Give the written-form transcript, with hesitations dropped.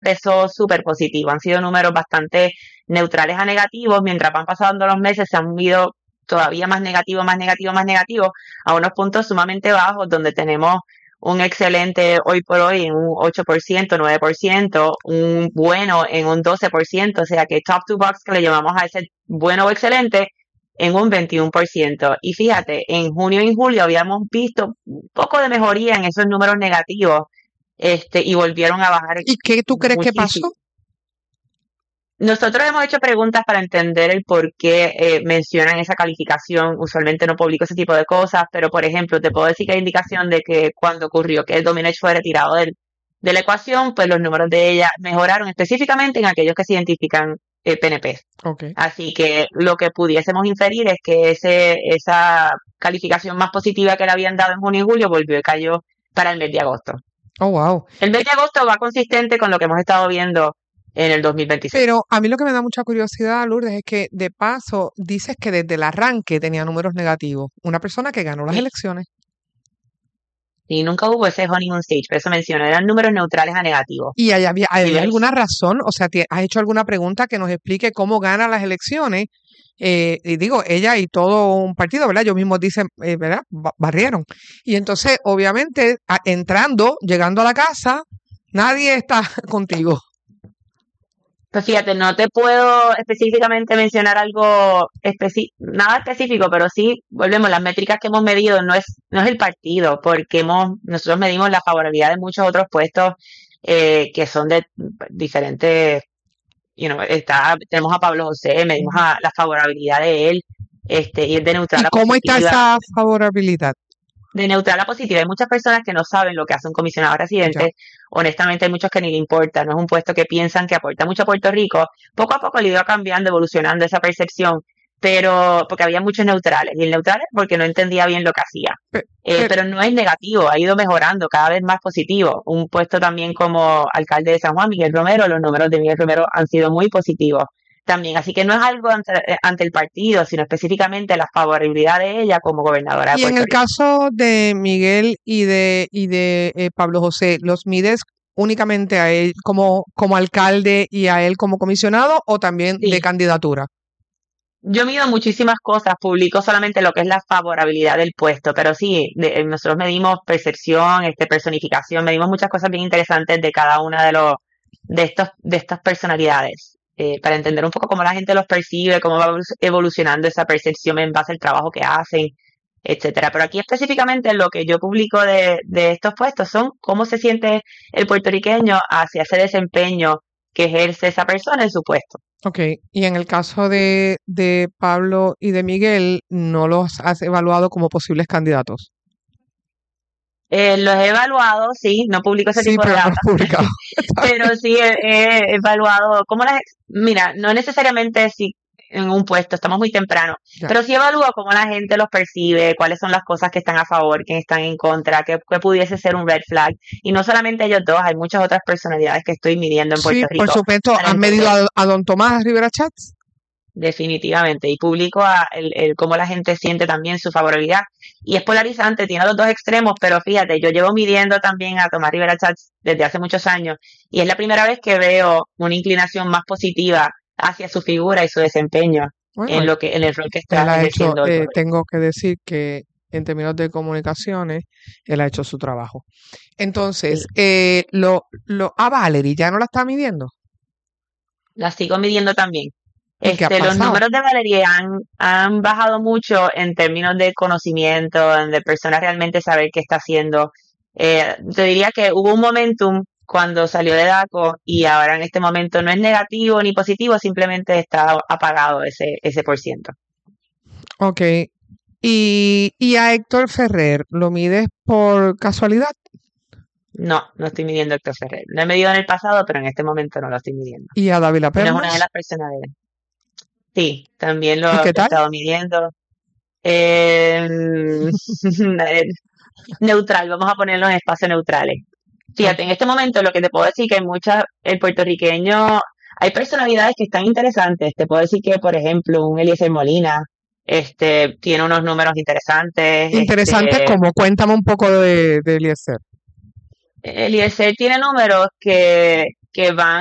empezó súper positivo. Han sido números bastante neutrales a negativos. Mientras van pasando los meses, se han ido todavía más negativos, más negativos, más negativos, a unos puntos sumamente bajos, donde tenemos un excelente hoy por hoy en un 8%, 9%, un bueno en un 12%, o sea que top two box que le llamamos a ese bueno o excelente en un 21%. Y fíjate, en junio y julio habíamos visto un poco de mejoría en esos números negativos, y volvieron a bajar ¿Y qué tú crees que muchísimo. pasó? Nosotros hemos hecho preguntas para entender el por qué mencionan esa calificación. Usualmente no publico ese tipo de cosas, pero por ejemplo, te puedo decir que hay indicación de que cuando ocurrió que el Domenech fue retirado de la ecuación, pues los números de ella mejoraron específicamente en aquellos que se identifican PNP. Okay. Así que lo que pudiésemos inferir es que esa calificación más positiva que le habían dado en junio y julio volvió y cayó para el mes de agosto. Oh, wow. El mes de agosto va consistente con lo que hemos estado viendo en el 2026. Pero a mí lo que me da mucha curiosidad, Lourdes, es que de paso dices que desde el arranque tenía números negativos. Una persona que ganó las Sí. elecciones. Y nunca hubo ese honeymoon stage, por eso menciono, eran números neutrales a negativos. ¿Y había Si ves, alguna razón? O sea, ¿has hecho alguna pregunta que nos explique cómo gana las elecciones? Y digo, ella y todo un partido, ¿verdad? Ellos mismos dicen, ¿verdad? Barrieron. Y entonces, obviamente, llegando a la casa, nadie está contigo. pues fíjate, no te puedo específicamente mencionar algo nada específico, pero sí, volvemos, las métricas que hemos medido no es el partido, porque nosotros medimos la favorabilidad de muchos otros puestos que son de diferentes, tenemos a Pablo José, medimos la favorabilidad de él, y es de neutral ¿Y a cómo está positiva. esa favorabilidad? De neutral a positiva. Hay muchas personas que no saben lo que hace un comisionado Ya. residente. Honestamente, hay muchos que ni le importa. No es un puesto que piensan que aporta mucho a Puerto Rico. Poco a poco le iba cambiando, evolucionando esa percepción, pero porque había muchos neutrales. Y el neutral es porque no entendía bien lo que hacía. Pero no es negativo, ha ido mejorando, cada vez más positivo. Un puesto también como alcalde de San Juan, Miguel Romero, los números de Miguel Romero han sido muy positivos también. Así que no es algo ante el partido, sino específicamente la favorabilidad de ella como gobernadora de Y en Puerto el Rico. caso de Miguel y de Pablo José, ¿los mides únicamente a él como alcalde y a él como comisionado o también de Sí, candidatura? yo mido muchísimas cosas, publico solamente lo que es la favorabilidad del puesto, pero sí, nosotros medimos percepción, personificación, medimos muchas cosas bien interesantes de cada una de estas personalidades, para entender un poco cómo la gente los percibe, cómo va evolucionando esa percepción en base al trabajo que hacen, etcétera. Pero aquí específicamente lo que yo publico de estos puestos son cómo se siente el puertorriqueño hacia ese desempeño que ejerce esa persona en su puesto. Ok, y en el caso de Pablo y de Miguel, ¿no los has evaluado como posibles candidatos? Los he evaluado, sí, no publico ese Sí, tipo de pero no lo data, has publicado. Está bien. pero sí he evaluado mira, no necesariamente si en un puesto, estamos muy temprano, Ya. pero sí evalúo cómo la gente los percibe, cuáles son las cosas que están a favor, que están en contra, que pudiese ser un red flag. Y no solamente ellos dos, hay muchas otras personalidades que estoy midiendo en Sí, Puerto por Rico supuesto, para ¿has medido entender a don Tomás Rivera Chats? definitivamente. Y publico cómo la gente siente también su favorabilidad. Y es polarizante, tiene los dos extremos, pero fíjate, yo llevo midiendo también a Tomás Rivera Chats desde hace muchos años y es la primera vez que veo una inclinación más positiva hacia su figura y su desempeño Bueno, en el rol que él está ha hecho, ejerciendo hoy por hoy. tengo que decir que en términos de comunicaciones, él ha hecho su trabajo. Entonces, Sí, a Valerie ya no la está midiendo. la sigo midiendo también. ¿Y qué ha Los pasado? números de Valerie han bajado mucho en términos de conocimiento, de personas realmente saber qué está haciendo. Te diría que hubo un momentum cuando salió de DACO y ahora en este momento no es negativo ni positivo, simplemente está apagado ese por ciento. Ok. Y a Héctor Ferrer, ¿lo mides por casualidad? No, no estoy midiendo Héctor Ferrer. Lo he medido en el pasado, pero en este momento no lo estoy midiendo. ¿Y a Dávila Y no es una de Pernos? las personas de... Sí, también ¿Y lo qué he tal? estado midiendo. Eh, neutral, vamos a ponerlo en espacios neutrales. Ok. Fíjate, en este momento lo que te puedo decir que el puertorriqueño, hay personalidades que están interesantes. Te puedo decir que, por ejemplo, un Eliezer Molina, tiene unos números interesantes. Interesante, como cuéntame un poco de Eliezer. Eliezer tiene números que van